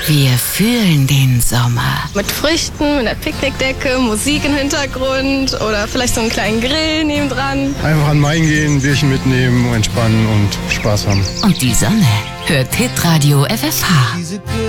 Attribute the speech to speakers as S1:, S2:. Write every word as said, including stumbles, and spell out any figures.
S1: Wir fühlen den Sommer.
S2: Mit Früchten, mit einer Picknickdecke, Musik im Hintergrund oder vielleicht so einen kleinen Grill nebendran.
S3: Einfach an den Main gehen, ein Bierchen mitnehmen, entspannen und Spaß haben.
S1: Und die Sonne hört Hitradio F F H.